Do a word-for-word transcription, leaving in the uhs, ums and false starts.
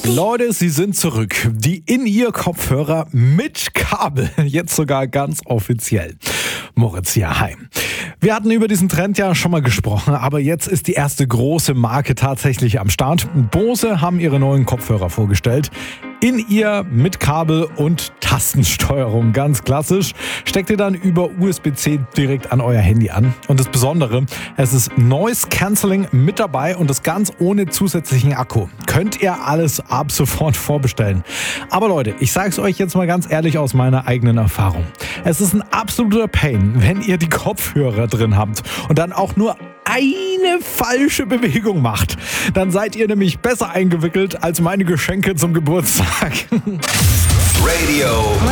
Leute, sie sind zurück. Die In-Ear-Kopfhörer mit Kabel. Jetzt sogar ganz offiziell. Moritz hier, hi. Wir hatten über diesen Trend ja schon mal gesprochen, aber jetzt ist die erste große Marke tatsächlich am Start. Bose haben ihre neuen Kopfhörer vorgestellt. In-Ear mit Kabel und Tastensteuerung, ganz klassisch. Steckt ihr dann über U S B C direkt an euer Handy an. Und das Besondere, es ist Noise Cancelling mit dabei und das ganz ohne zusätzlichen Akku. Könnt ihr alles ab sofort vorbestellen. Aber Leute, ich sage es euch jetzt mal ganz ehrlich aus meiner eigenen Erfahrung. Es ist ein absoluter Pain, wenn ihr die Kopfhörer drin habt und dann auch nur eine falsche Bewegung macht. Dann seid ihr nämlich besser eingewickelt als meine Geschenke zum Geburtstag. Radio